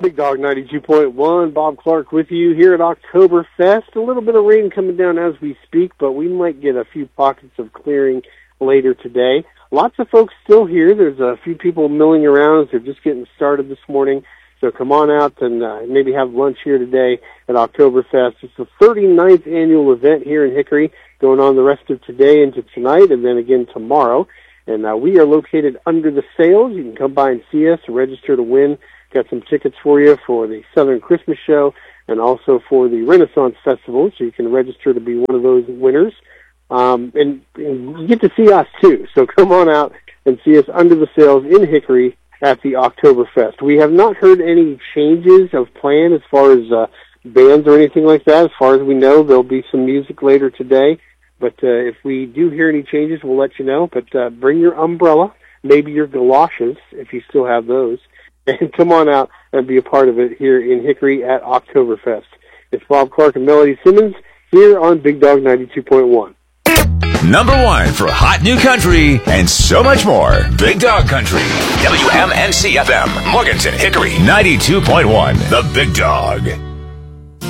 Big Dog 92.1, Bob Clark with you here at Oktoberfest. A little bit of rain coming down as we speak, but we might get a few pockets of clearing later today. Lots of folks still here. There's a few people milling around. They're just getting started this morning. So come on out and maybe have lunch here today at Oktoberfest. It's the 39th annual event here in Hickory, going on the rest of today into tonight and then again tomorrow. And we are located under the sails. You can come by and see us, register to win. Got some tickets for you for the Southern Christmas Show and also for the Renaissance Festival, so you can register to be one of those winners. And you get to see us, too. So come on out and see us under the sails in Hickory at the Oktoberfest. We have not heard any changes of plan as far as bands or anything like that. As far as we know, there'll be some music later today. But if we do hear any changes, we'll let you know. But bring your umbrella, maybe your galoshes, if you still have those, and come on out and be a part of it here in Hickory at Oktoberfest. It's Bob Clark and Melody Simmons here on Big Dog 92.1. Number one for hot new country and so much more. Big Dog Country. WMNC FM, Morganton, Hickory, 92.1. The Big Dog.